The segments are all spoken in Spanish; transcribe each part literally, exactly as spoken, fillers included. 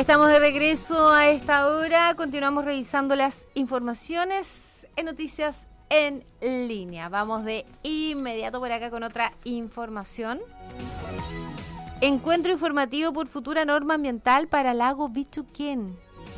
Estamos de regreso a esta hora, continuamos revisando las informaciones en Noticias en Línea. Vamos de inmediato por acá con otra información. Encuentro informativo por futura norma ambiental para Lago Bichuquén.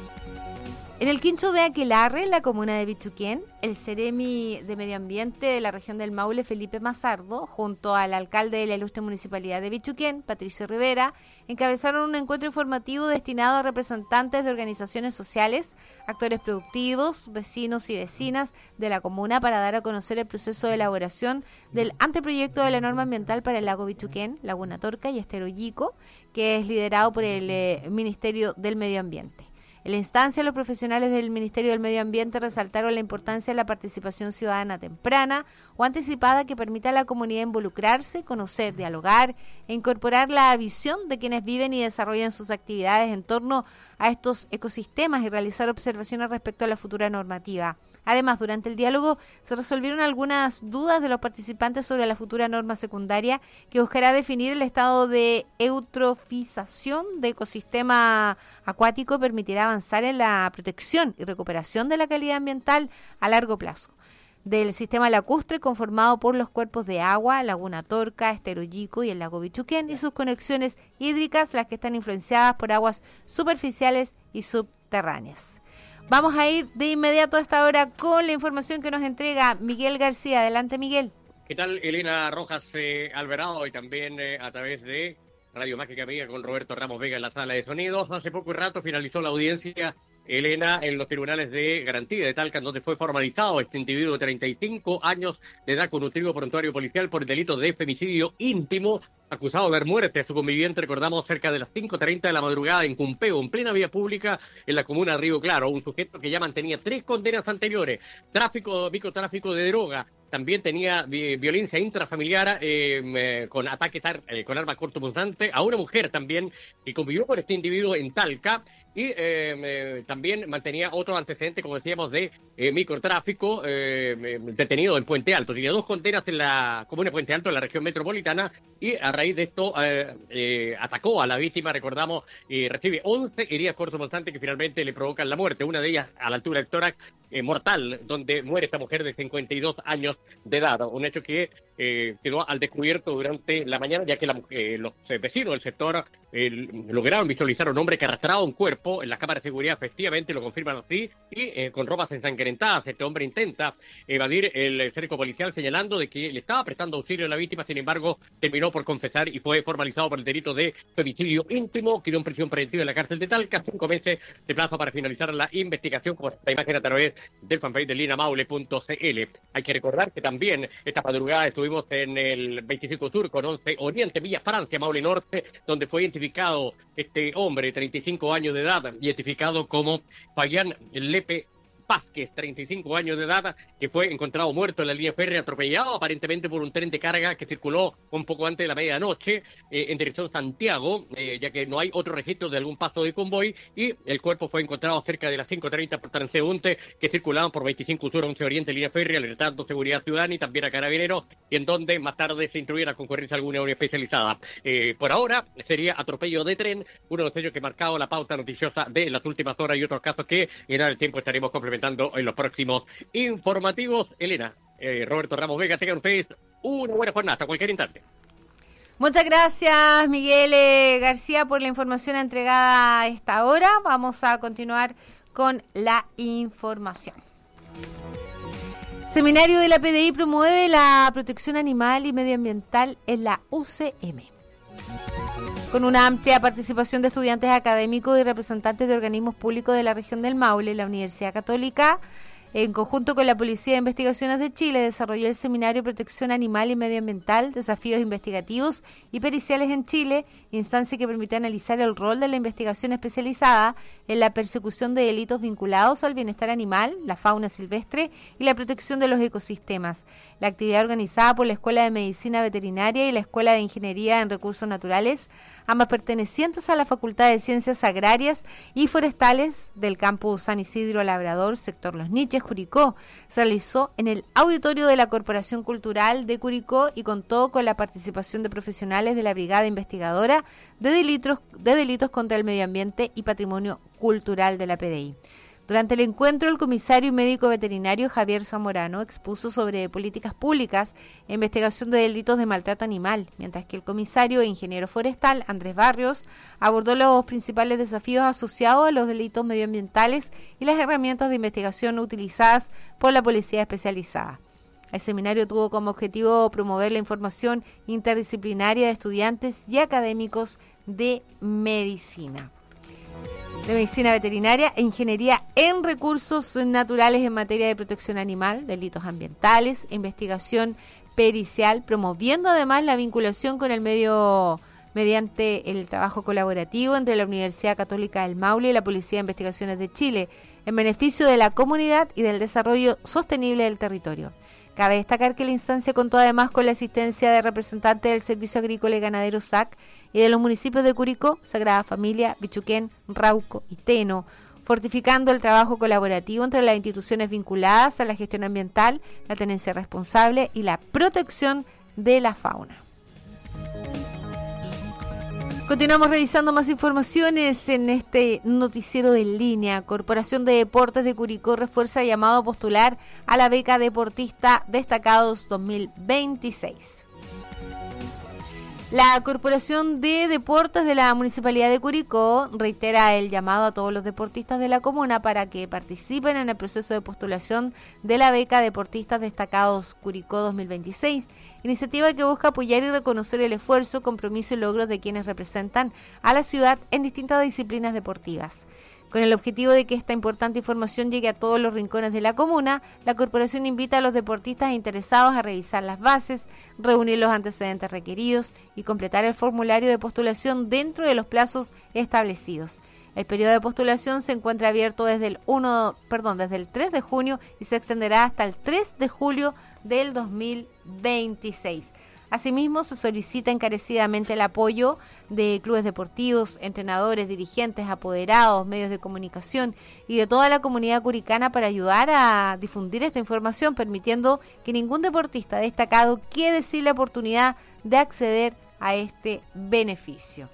En el quincho de Aquelarre, en la comuna de Bichuquén, el Ceremi de Medio Ambiente de la región del Maule, Felipe Mazardo, junto al alcalde de la ilustre municipalidad de Bichuquén, Patricio Rivera, encabezaron un encuentro informativo destinado a representantes de organizaciones sociales, actores productivos, vecinos y vecinas de la comuna para dar a conocer el proceso de elaboración del anteproyecto de la norma ambiental para el lago Bichuquén, Laguna Torca y Estero Yico, que es liderado por el eh, Ministerio del Medio Ambiente. En la instancia, los profesionales del Ministerio del Medio Ambiente resaltaron la importancia de la participación ciudadana temprana o anticipada que permita a la comunidad involucrarse, conocer, dialogar e incorporar la visión de quienes viven y desarrollan sus actividades en torno a estos ecosistemas y realizar observaciones respecto a la futura normativa. Además, durante el diálogo se resolvieron algunas dudas de los participantes sobre la futura norma secundaria que buscará definir el estado de eutrofización de ecosistema acuático y permitirá avanzar en la protección y recuperación de la calidad ambiental a largo plazo del sistema lacustre conformado por los cuerpos de agua, Laguna Torca, Estero Yico y el lago Bichuquén y sus conexiones hídricas, las que están influenciadas por aguas superficiales y subterráneas. Vamos a ir de inmediato a esta hora con la información que nos entrega Miguel García. Adelante, Miguel. ¿Qué tal, Elena Rojas eh, Alvarado? Y también eh, a través de Radio Mágica Amiga con Roberto Ramos Vega en la sala de sonidos. Hace poco rato finalizó la audiencia, Elena, en los tribunales de garantía de Talca, donde fue formalizado este individuo de treinta y cinco años de edad con un trigo prontuario policial por el delito de femicidio íntimo, acusado de dar muerte a su conviviente, recordamos, cerca de las cinco treinta de la madrugada en Cumpeo, en plena vía pública en la comuna de Río Claro. Un sujeto que ya mantenía tres condenas anteriores: tráfico, microtráfico de droga. También tenía vi- violencia intrafamiliar eh, eh, con ataques ar- eh, con arma cortopunzante a una mujer también que convivió con este individuo en Talca y eh, eh, también mantenía otro antecedente, como decíamos, de eh, microtráfico eh, eh, detenido en Puente Alto. Tenía dos condenas en la comuna de Puente Alto, en la región metropolitana, y a raíz de esto eh, eh, atacó a la víctima, recordamos, y recibe once heridas cortopunzantes que finalmente le provocan la muerte. Una de ellas a la altura del tórax, eh, mortal, donde muere esta mujer de cincuenta y dos años de edad, un hecho que eh, quedó al descubierto durante la mañana, ya que la, eh, los vecinos del sector eh, lograron visualizar a un hombre que arrastraba un cuerpo en las cámaras de seguridad. Efectivamente lo confirman así, y eh, con ropas ensangrentadas. Este hombre intenta evadir el cerco policial, señalando de que le estaba prestando auxilio a la víctima. Sin embargo, terminó por confesar y fue formalizado por el delito de femicidio íntimo. Quedó en prisión preventiva en la cárcel de Talca, cinco meses de plazo para finalizar la investigación, con esta imagen a través del fanpage de lina maule punto c l. Hay que recordar que también esta madrugada estuvimos en el veinticinco Sur con once Oriente, Villa Francia, Maule Norte, donde fue identificado este hombre de treinta y cinco años de edad, identificado como Fabián Lepe Vázquez, treinta y cinco años de edad, que fue encontrado muerto en la línea férrea, atropellado aparentemente por un tren de carga que circuló un poco antes de la medianoche eh, en dirección Santiago, eh, ya que no hay otro registro de algún paso de convoy, y el cuerpo fue encontrado cerca de las cinco treinta por transeúntes que circulaban por veinticinco Sur, once Oriente, línea férrea, alertando seguridad ciudadana y también a carabineros, y en donde más tarde se instruye la concurrencia alguna unidad especializada. Eh, por ahora sería atropello de tren, uno de los hechos que ha marcado la pauta noticiosa de las últimas horas, y otros casos que en el tiempo estaremos complementando en los próximos informativos. Elena, eh, Roberto Ramos Vega, tengan ustedes una buena jornada hasta cualquier instante. Muchas gracias, Miguel eh, García, por la información entregada a esta hora. Vamos a continuar con la información. Seminario de la P D I promueve la protección animal y medioambiental en la U C M. Con una amplia participación de estudiantes académicos y representantes de organismos públicos de la región del Maule, la Universidad Católica, en conjunto con la Policía de Investigaciones de Chile, desarrolló el Seminario Protección Animal y Medioambiental, Desafíos Investigativos y Periciales en Chile, instancia que permite analizar el rol de la investigación especializada en la persecución de delitos vinculados al bienestar animal, la fauna silvestre y la protección de los ecosistemas. La actividad, organizada por la Escuela de Medicina Veterinaria y la Escuela de Ingeniería en Recursos Naturales, ambas pertenecientes a la Facultad de Ciencias Agrarias y Forestales del campus San Isidro Labrador, sector Los Niches, Curicó. Se realizó en el auditorio de la Corporación Cultural de Curicó y contó con la participación de profesionales de la Brigada Investigadora de Delitos, de Delitos contra el Medio Ambiente y Patrimonio Cultural de la P D I. Durante el encuentro, el comisario y médico veterinario Javier Zamorano expuso sobre políticas públicas e investigación de delitos de maltrato animal, mientras que el comisario e ingeniero forestal Andrés Barrios abordó los principales desafíos asociados a los delitos medioambientales y las herramientas de investigación utilizadas por la policía especializada. El seminario tuvo como objetivo promover la información interdisciplinaria de estudiantes y académicos de medicina. de Medicina Veterinaria e Ingeniería en Recursos Naturales en materia de protección animal, delitos ambientales e investigación pericial, promoviendo además la vinculación con el medio mediante el trabajo colaborativo entre la Universidad Católica del Maule y la Policía de Investigaciones de Chile, en beneficio de la comunidad y del desarrollo sostenible del territorio. Cabe destacar que la instancia contó además con la asistencia de representantes del Servicio Agrícola y Ganadero S A C y de los municipios de Curicó, Sagrada Familia, Bichuquén, Rauco y Teno, fortificando el trabajo colaborativo entre las instituciones vinculadas a la gestión ambiental, la tenencia responsable y la protección de la fauna. Continuamos revisando más informaciones en este noticiero de En Línea. Corporación de Deportes de Curicó refuerza llamado a postular a la beca Deportista Destacados dos mil veintiséis. La Corporación de Deportes de la Municipalidad de Curicó reitera el llamado a todos los deportistas de la comuna para que participen en el proceso de postulación de la beca Deportistas Destacados Curicó dos mil veintiséis, iniciativa que busca apoyar y reconocer el esfuerzo, compromiso y logros de quienes representan a la ciudad en distintas disciplinas deportivas. Con el objetivo de que esta importante información llegue a todos los rincones de la comuna, la corporación invita a los deportistas interesados a revisar las bases, reunir los antecedentes requeridos y completar el formulario de postulación dentro de los plazos establecidos. El periodo de postulación se encuentra abierto desde el uno, perdón, desde el tres de junio y se extenderá hasta el tres de julio del dos mil veintiséis. Asimismo, se solicita encarecidamente el apoyo de clubes deportivos, entrenadores, dirigentes, apoderados, medios de comunicación y de toda la comunidad curicana para ayudar a difundir esta información, permitiendo que ningún deportista destacado quede sin la oportunidad de acceder a este beneficio.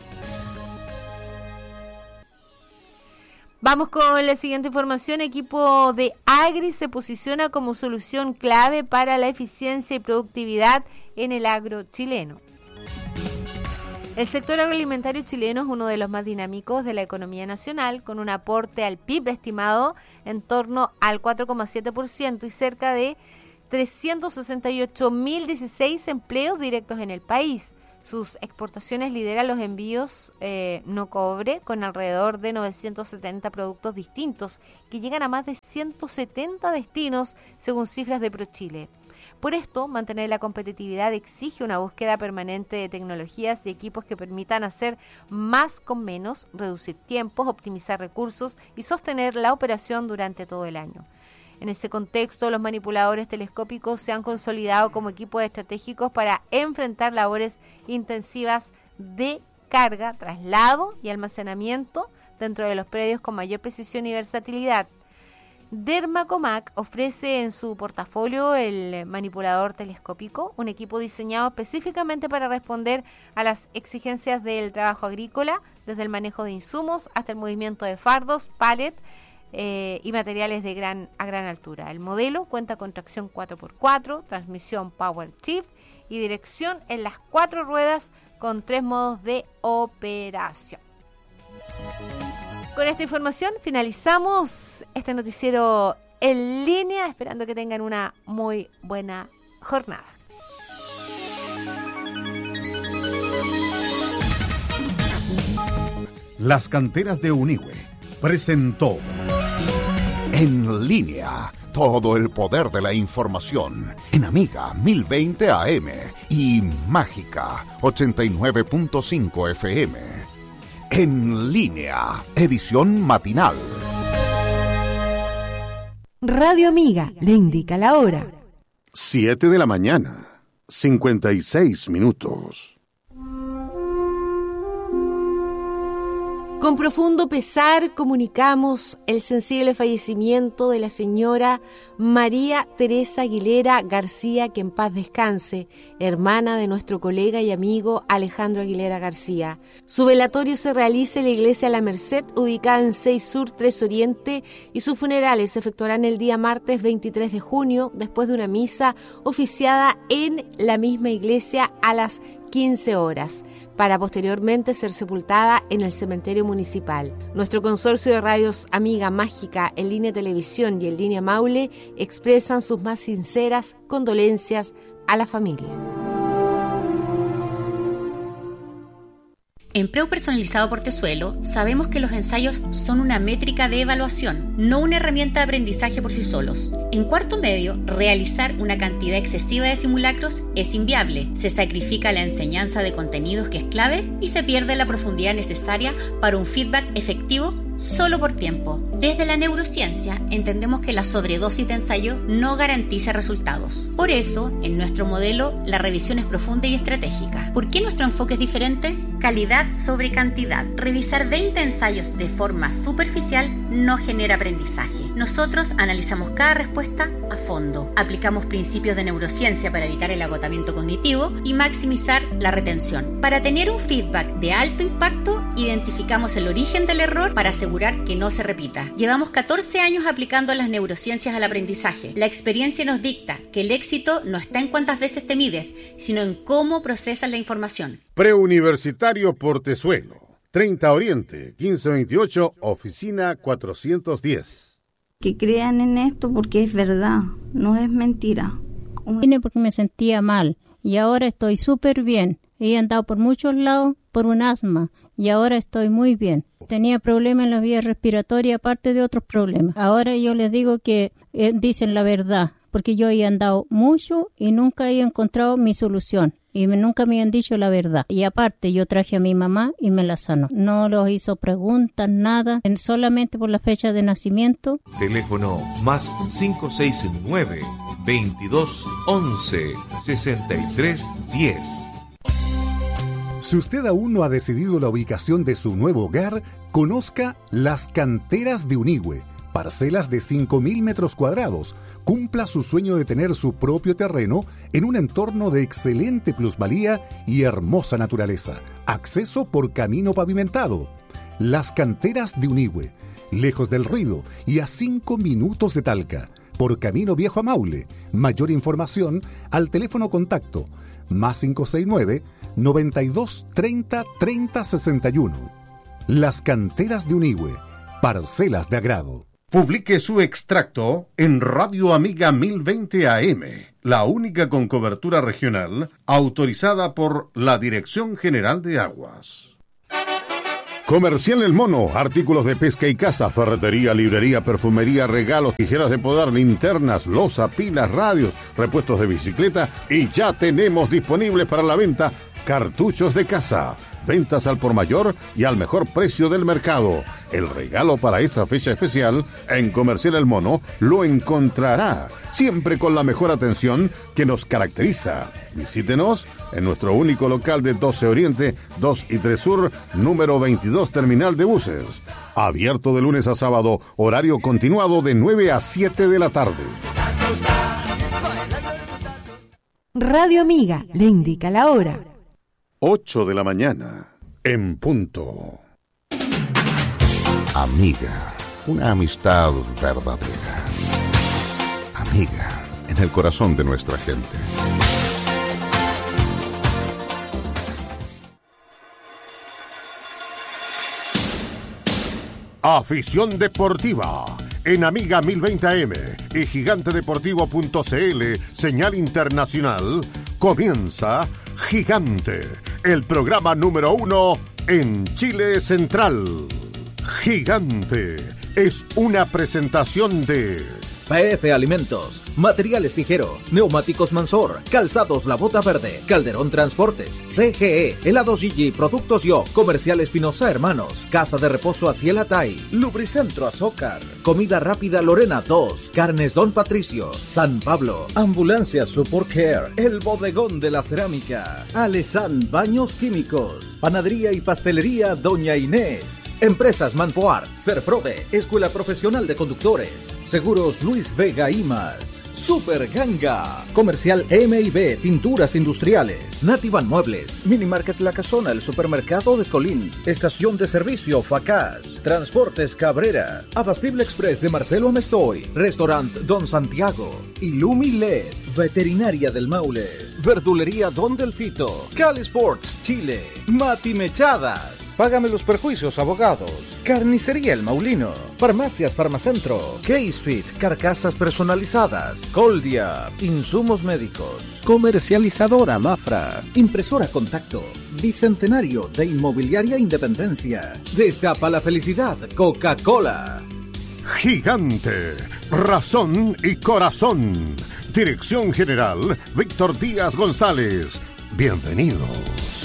Vamos con la siguiente información. Equipo de Agri se posiciona como solución clave para la eficiencia y productividad en el agro chileno. El sector agroalimentario chileno es uno de los más dinámicos de la economía nacional, con un aporte al P I B estimado en torno al cuatro coma siete por ciento y cerca de trescientos sesenta y ocho mil dieciséis empleos directos en el país. Sus exportaciones lideran los envíos eh, no cobre, con alrededor de novecientos setenta productos distintos, que llegan a más de ciento setenta destinos, según cifras de ProChile. Por esto, mantener la competitividad exige una búsqueda permanente de tecnologías y equipos que permitan hacer más con menos, reducir tiempos, optimizar recursos y sostener la operación durante todo el año. En ese contexto, los manipuladores telescópicos se han consolidado como equipos estratégicos para enfrentar labores intensivas de carga, traslado y almacenamiento dentro de los predios con mayor precisión y versatilidad. Dermacomac ofrece en su portafolio el manipulador telescópico, un equipo diseñado específicamente para responder a las exigencias del trabajo agrícola, desde el manejo de insumos hasta el movimiento de fardos, pallet eh, y materiales de gran a gran altura. El modelo cuenta con tracción cuatro por cuatro, transmisión Power Shift y dirección en las cuatro ruedas con tres modos de operación. Con esta información finalizamos este noticiero En Línea, esperando que tengan una muy buena jornada. Las Canteras de Unihue presentó En Línea, todo el poder de la información en Amiga mil veinte A M y Mágica ochenta y nueve punto cinco F M. En Línea, edición matinal. Radio Amiga le indica la hora. Siete de la mañana, cincuenta y seis minutos. Con profundo pesar comunicamos el sensible fallecimiento de la señora María Teresa Aguilera García, que en paz descanse, hermana de nuestro colega y amigo Alejandro Aguilera García. Su velatorio se realiza en la iglesia La Merced, ubicada en seis Sur, tres Oriente, y sus funerales se efectuarán el día martes veintitrés de junio, después de una misa oficiada en la misma iglesia a las quince horas, para posteriormente ser sepultada en el cementerio municipal. Nuestro consorcio de radios Amiga Mágica, En Línea Televisión y En Línea Maule expresan sus más sinceras condolencias a la familia. En Preu Personalizado Portezuelo sabemos que los ensayos son una métrica de evaluación, no una herramienta de aprendizaje por sí solos. En cuarto medio, realizar una cantidad excesiva de simulacros es inviable. Se sacrifica la enseñanza de contenidos, que es clave, y se pierde la profundidad necesaria para un feedback efectivo solo por tiempo. Desde la neurociencia entendemos que la sobredosis de ensayo no garantiza resultados. Por eso, en nuestro modelo, la revisión es profunda y estratégica. ¿Por qué nuestro enfoque es diferente? Calidad sobre cantidad. Revisar veinte ensayos de forma superficial no genera aprendizaje. Nosotros analizamos cada respuesta a fondo. Aplicamos principios de neurociencia para evitar el agotamiento cognitivo y maximizar la retención. Para tener un feedback de alto impacto, identificamos el origen del error para asegurar que no se repita. Llevamos catorce años aplicando las neurociencias al aprendizaje. La experiencia nos dicta que el éxito no está en cuántas veces te mides, sino en cómo procesas la información. Preuniversitario Portezuelo, treinta Oriente, quince veintiocho, oficina cuatrocientos diez. Que crean en esto porque es verdad, no es mentira. Vine porque me sentía mal y ahora estoy súper bien. He andado por muchos lados por un asma y ahora estoy muy bien. Tenía problemas en las vías respiratorias aparte de otros problemas. Ahora yo les digo que eh, dicen la verdad, porque yo he andado mucho y nunca he encontrado mi solución. Y me, nunca me han dicho la verdad. Y aparte yo traje a mi mamá y me la sanó. No los hizo preguntas, nada, solamente por la fecha de nacimiento. Teléfono más cinco seis nueve, veintidós, once, sesenta y tres, diez. Si usted aún no ha decidido la ubicación de su nuevo hogar, conozca Las Canteras de Unigüe, parcelas de cinco mil metros cuadrados. Cumpla su sueño de tener su propio terreno en un entorno de excelente plusvalía y hermosa naturaleza. Acceso por camino pavimentado. Las Canteras de Unigüe, lejos del ruido y a cinco minutos de Talca, por camino viejo a Maule. Mayor información al teléfono contacto más cinco seis nueve, noventa y dos, treinta, treinta, sesenta y uno. Las Canteras de Unigüe, parcelas de agrado. Publique su extracto en Radio Amiga mil veinte A M, la única con cobertura regional autorizada por la Dirección General de Aguas. Comercial El Mono, artículos de pesca y caza, ferretería, librería, perfumería, regalos, tijeras de podar, linternas, loza, pilas, radios, repuestos de bicicleta y ya tenemos disponibles para la venta cartuchos de caza. Ventas al por mayor y al mejor precio del mercado. El regalo para esa fecha especial en Comercial El Mono lo encontrará, siempre con la mejor atención que nos caracteriza. Visítenos en nuestro único local de doce Oriente, dos y tres Sur, número veintidós, terminal de buses. Abierto de lunes a sábado, horario continuado de nueve a siete de la tarde. Radio Amiga le indica la hora. ocho de la mañana, en punto. Amiga, una amistad verdadera. Amiga, en el corazón de nuestra gente. Afición deportiva en Amiga mil veinte A M y gigante deportivo punto c l, señal internacional, comienza Gigante, el programa número uno en Chile Central. Gigante es una presentación de P F Alimentos, Materiales Tijero, Neumáticos Mansor, Calzados La Bota Verde, Calderón Transportes, C G E, Helados Gigi, Productos Yo, Comercial Espinosa Hermanos, Casa de Reposo Aciel Atay, Lubricentro Azócar, Comida Rápida Lorena dos, Carnes Don Patricio, San Pablo, Ambulancia Support Care, El Bodegón de la Cerámica, Alesan Baños Químicos, Panadería y Pastelería Doña Inés, Empresas Manpoar, Serprode, Escuela Profesional de Conductores, Seguros Luis Vega y más. Super Ganga, Comercial M y B, Pinturas Industriales, Nativan Muebles, Minimarket La Casona, el Supermercado de Colín, Estación de Servicio Facaz, Transportes Cabrera, Abastible Express de Marcelo Amestoy, Restaurant Don Santiago, Illumi L E D, Veterinaria del Maule, Verdulería Don Delfito, Cali Sports Chile, Mati Mechadas, Págame los Perjuicios Abogados, Carnicería El Maulino, Farmacias Farmacentro, Casefit, Carcasas Personalizadas, Coldia, Insumos Médicos, Comercializadora Mafra, Impresora Contacto, Bicentenario de Inmobiliaria Independencia, Destapa la Felicidad, Coca-Cola. Gigante, razón y corazón. Dirección General, Víctor Díaz González. Bienvenidos.